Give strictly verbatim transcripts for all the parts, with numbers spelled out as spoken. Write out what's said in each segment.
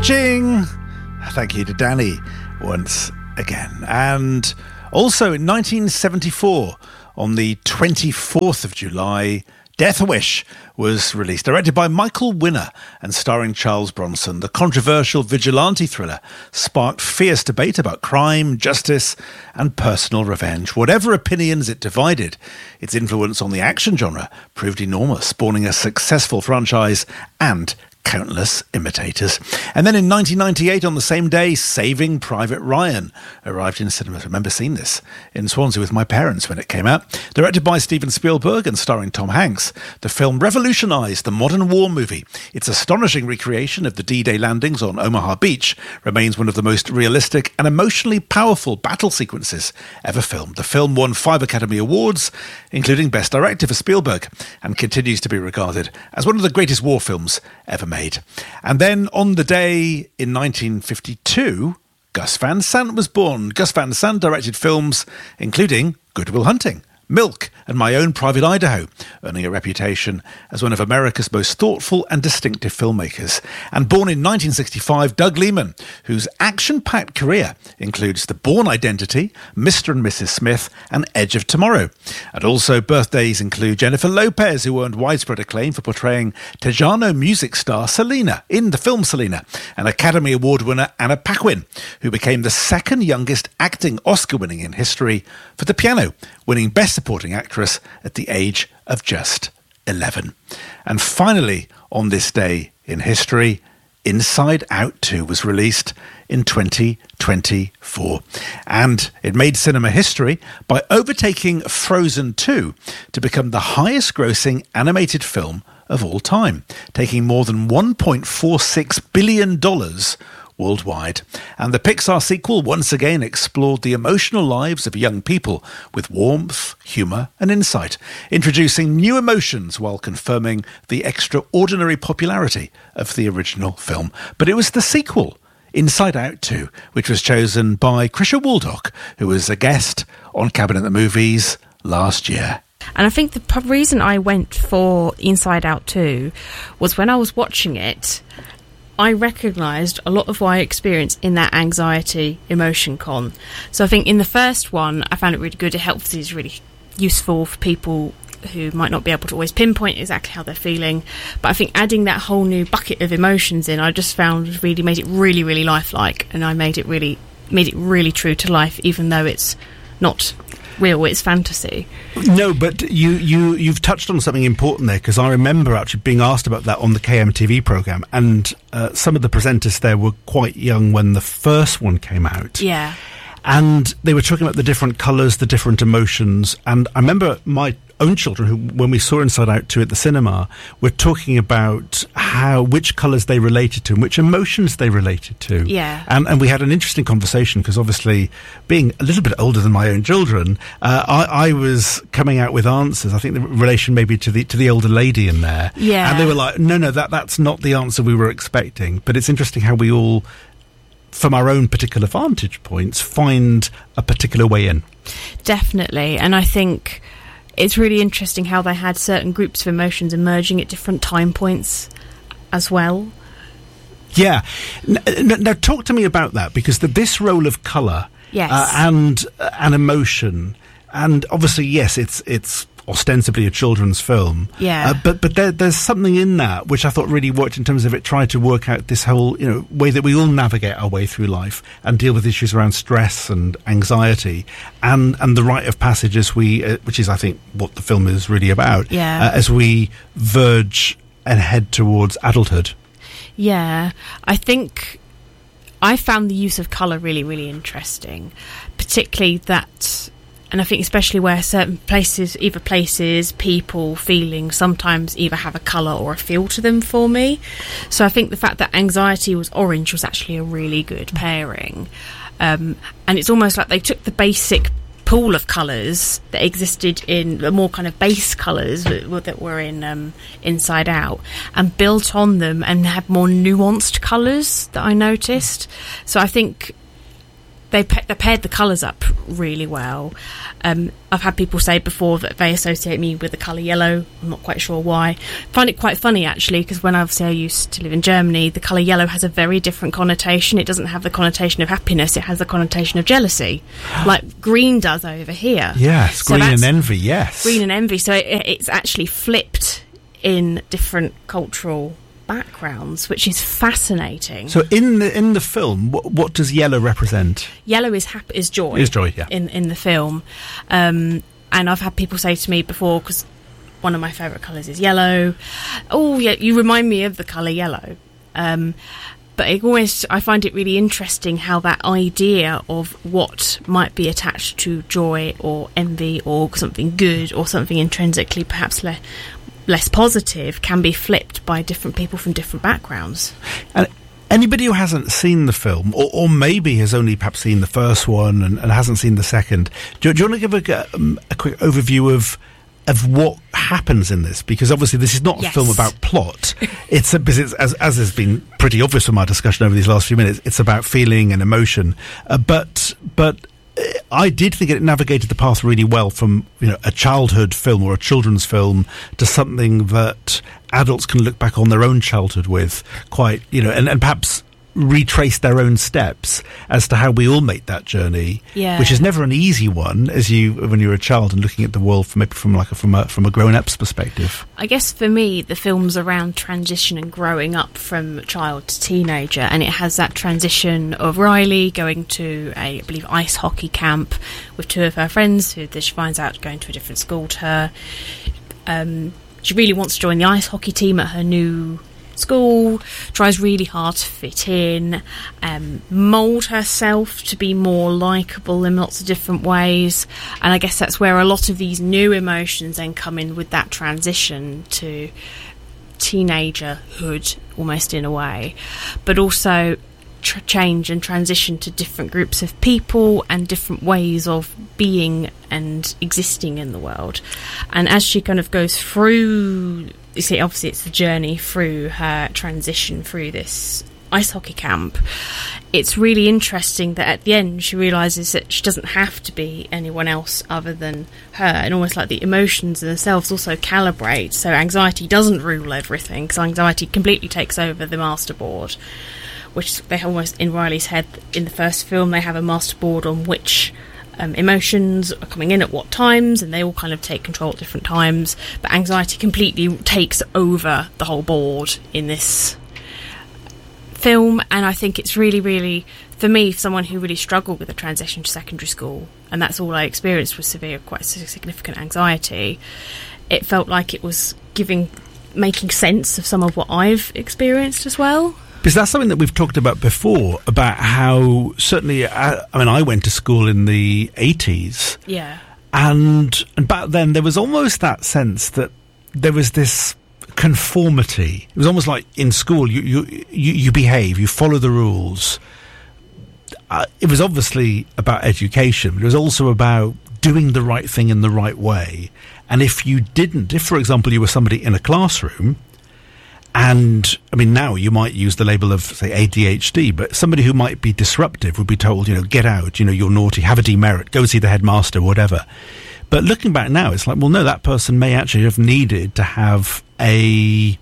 Ka-ching! Thank you to Danny once again. And also in nineteen seventy-four, on the twenty-fourth of July, Death Wish was released, directed by Michael Winner and starring Charles Bronson. The controversial vigilante thriller sparked fierce debate about crime, justice, and personal revenge. Whatever opinions it divided, its influence on the action genre proved enormous, spawning a successful franchise and countless imitators. And then in nineteen ninety-eight, on the same day, Saving Private Ryan arrived in cinemas. I remember seeing this in Swansea with my parents when it came out. Directed by Steven Spielberg and starring Tom Hanks, the film revolutionised the modern war movie. Its astonishing recreation of the D-Day landings on Omaha Beach remains one of the most realistic and emotionally powerful battle sequences ever filmed. The film won five Academy Awards, including Best Director for Spielberg, and continues to be regarded as one of the greatest war films ever made. Made. And then on the day in nineteen fifty-two, Gus Van Sant was born. Gus Van Sant directed films including Good Will Hunting, Milk, and My Own Private Idaho, earning a reputation as one of America's most thoughtful and distinctive filmmakers. And born in nineteen sixty-five, Doug Liman, whose action-packed career includes The Bourne Identity, Mister and Missus Smith, and Edge of Tomorrow. And also birthdays include Jennifer Lopez, who earned widespread acclaim for portraying Tejano music star Selena in the film Selena, and Academy Award winner Anna Paquin, who became the second youngest acting Oscar-winning in history for The Piano, winning Best Supporting Actress at the age of just eleven. And finally, on this day in history, Inside Out two was released in twenty twenty-four. And it made cinema history by overtaking Frozen two to become the highest grossing animated film of all time, taking more than one point four six billion dollars worldwide. And the Pixar sequel once again explored the emotional lives of young people with warmth, humour and insight, introducing new emotions while confirming the extraordinary popularity of the original film. But it was the sequel, Inside Out two, which was chosen by Krisha Waldock, who was a guest on Cabinet the Movies last year. And I think the p- reason I went for Inside Out two was when I was watching it, I recognised a lot of what I experienced in that anxiety emotion con. So I think in the first one, I found it really good. It helps, is really useful for people who might not be able to always pinpoint exactly how they're feeling. But I think adding that whole new bucket of emotions in, I just found really made it really, really lifelike. And I made it really, made it really true to life, even though it's not real, it's fantasy. No, but you, you, you've touched on something important there, because I remember actually being asked about that on the K M T V programme, and uh, some of the presenters there were quite young when the first one came out. Yeah. And they were talking about the different colours, the different emotions, and I remember my own children, who, when we saw Inside Out two at the cinema, were talking about how which colours they related to and which emotions they related to. Yeah. And, and we had an interesting conversation, because obviously, being a little bit older than my own children, uh, I, I was coming out with answers. I think the relation maybe to the to the older lady in there. Yeah. And they were like, no, no, that that's not the answer we were expecting. But it's interesting how we all, from our own particular vantage points, find a particular way in. Definitely. And I think it's really interesting how they had certain groups of emotions emerging at different time points as well. Yeah. Now, talk to me about that, because the, this role of colour, yes, uh, and uh, an emotion, and obviously, yes, it's it's ostensibly a children's film. Yeah. Uh, but but there, there's something in that which I thought really worked in terms of it trying to work out this whole, you know, way that we all navigate our way through life and deal with issues around stress and anxiety, and and the rite of passage as we, uh, which is I think what the film is really about. Yeah. Uh, as we verge and head towards adulthood. Yeah, I think I found the use of colour really, really interesting, particularly that. And I think especially where certain places, either places, people, feelings, sometimes either have a colour or a feel to them for me. So I think the fact that anxiety was orange was actually a really good pairing. Um, and it's almost like they took the basic pool of colours that existed in the more kind of base colours that were in um, Inside Out and built on them and had more nuanced colours that I noticed. So I think they pa- they paired the colours up really well. Um, I've had people say before that they associate me with the colour yellow. I'm not quite sure why. I find it quite funny actually, because when obviously I used to live in Germany, the colour yellow has a very different connotation. It doesn't have the connotation of happiness, it has the connotation of jealousy, like green does over here. Yes, So green that's- and envy, yes. Green and envy. So it, it's actually flipped in different cultural backgrounds, which is fascinating. So in the in the film, what, what does yellow represent? Yellow is hap- is joy. Is joy, yeah. In in the film, um, and I've had people say to me before, because one of my favourite colours is yellow. Oh yeah, you remind me of the colour yellow. Um, but it always, I find it really interesting how that idea of what might be attached to joy or envy or something good or something intrinsically perhaps le- less positive can be flipped by different people from different backgrounds. And anybody who hasn't seen the film, or, or maybe has only perhaps seen the first one and, and hasn't seen the second, do, do you want to give a, um, a quick overview of of what happens in this? Because obviously this is not Yes. a film about plot. It's, a, because it's as, as has been pretty obvious from our discussion over these last few minutes, it's about feeling and emotion. Uh, but but I did think it navigated the path really well from, you know, a childhood film or a children's film to something that adults can look back on their own childhood with quite, you know, and, and perhaps retrace their own steps as to how we all make that journey, Yeah. which is never an easy one as you when you're a child and looking at the world from maybe from like a, from a from a grown-up's perspective. I guess for me, the film's around transition and growing up from child to teenager, and it has that transition of Riley going to a, I believe, ice hockey camp with two of her friends who she finds out going to a different school to her. Um, she really wants to join the ice hockey team at her new school, tries really hard to fit in, um, mould herself to be more likeable in lots of different ways, and I guess that's where a lot of these new emotions then come in with that transition to teenagerhood, almost in a way, but also tr- change and transition to different groups of people and different ways of being and existing in the world. And as she kind of goes through, you see, obviously it's the journey through her transition through this ice hockey camp, it's really interesting that at the end she realises that she doesn't have to be anyone else other than her, and almost like the emotions themselves also calibrate, so anxiety doesn't rule everything, because anxiety completely takes over the master board, which they almost, in Riley's head in the first film, they have a master board on which Um, emotions are coming in at what times, and they all kind of take control at different times, but anxiety completely takes over the whole board in this film. And I think it's really, really, for me, someone who really struggled with the transition to secondary school, and that's all I experienced was severe, quite significant anxiety, it felt like it was giving, making sense of some of what I've experienced as well. Because that's something that we've talked about before, about how certainly, I, I mean, I went to school in the eighties. Yeah. And, and back then there was almost that sense that there was this conformity. It was almost like in school, you, you, you, you behave, you follow the rules. Uh, it was obviously about education, but it was also about doing the right thing in the right way. And if you didn't, if, for example, you were somebody in a classroom, and, I mean, now you might use the label of, say, A D H D, but somebody who might be disruptive would be told, you know, get out, you know, you're naughty, have a demerit, go see the headmaster, whatever. But looking back now, it's like, well, no, that person may actually have needed to have a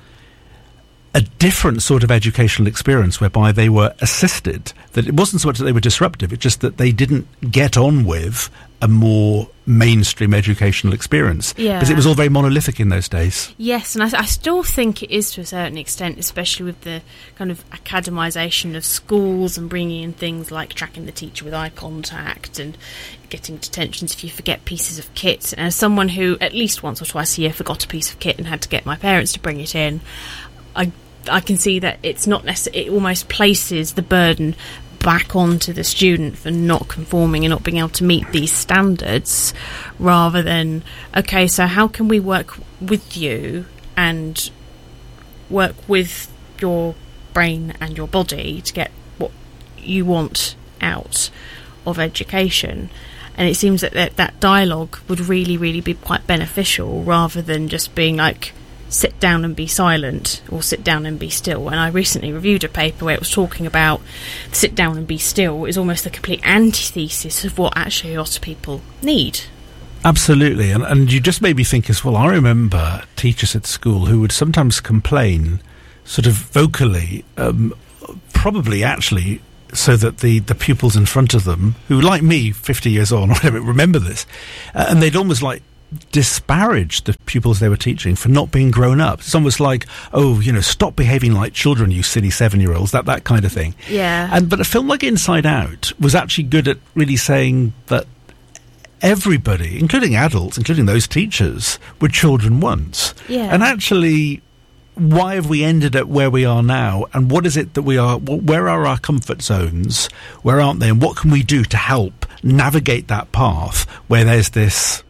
a different sort of educational experience whereby they were assisted. That it wasn't so much that they were disruptive, it's just that they didn't get on with a more mainstream educational experience. Yeah. Because it was all very monolithic in those days. Yes, and I, I still think it is to a certain extent, especially with the kind of academisation of schools and bringing in things like tracking the teacher with eye contact and getting detentions if you forget pieces of kit. And as someone who at least once or twice a year forgot a piece of kit and had to get my parents to bring it in, I I can see that it's not necessarily, it almost places the burden back onto the student for not conforming and not being able to meet these standards, rather than, okay, so how can we work with you and work with your brain and your body to get what you want out of education? And it seems that that, that dialogue would really, really be quite beneficial, rather than just being like, sit down and be silent or sit down and be still. And I recently reviewed a paper where it was talking about sit down and be still is almost the complete antithesis of what actually a lot of people need. Absolutely. And, and you just made me think as well, I remember teachers at school who would sometimes complain sort of vocally, um, probably actually so that the, the pupils in front of them, who like me, fifty years on, or whatever, remember this, uh, and they'd almost like disparage the pupils they were teaching for not being grown up. It's almost like, oh, you know, stop behaving like children, you silly seven-year-olds, that that kind of thing. Yeah. And but a film like Inside Out was actually good at really saying that everybody, including adults, including those teachers, were children once. Yeah. And actually, why have we ended up where we are now? And what is it that we are, where are our comfort zones? Where aren't they? And what can we do to help navigate that path where there's this,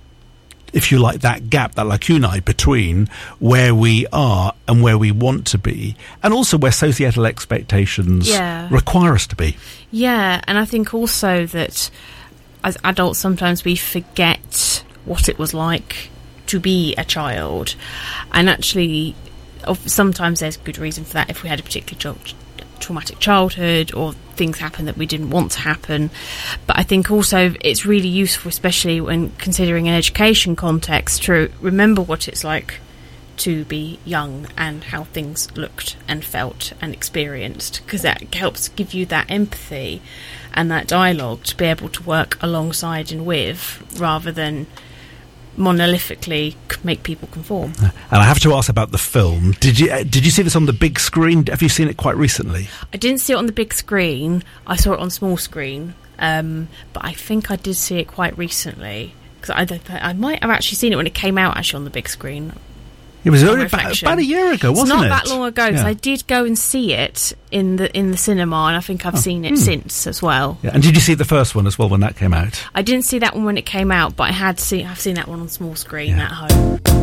if you like, that gap, that lacunae between where we are and where we want to be, and also where societal expectations yeah. require us to be. Yeah, and I think also that as adults sometimes we forget what it was like to be a child, and actually sometimes there's good reason for that if we had a particularly tra- traumatic childhood or things happen that we didn't want to happen. But I think also it's really useful, especially when considering an education context, to remember what it's like to be young and how things looked and felt and experienced, because that helps give you that empathy and that dialogue to be able to work alongside and with, rather than monolithically make people conform. And I have to ask about the film. Did you uh, did you see this on the big screen? Have you seen it quite recently? I didn't see it on the big screen. I saw it on small screen, um, but I think I did see it quite recently, because I, I might have actually seen it when it came out actually on the big screen. It was only about, about a year ago, wasn't it? It's not it? that long ago, because yeah. I did go and see it in the in the cinema, and I think I've oh, seen it hmm. since as well. Yeah. And did you see the first one as well when that came out? I didn't see that one when it came out, but I had seen I've seen that one on small screen yeah. at home.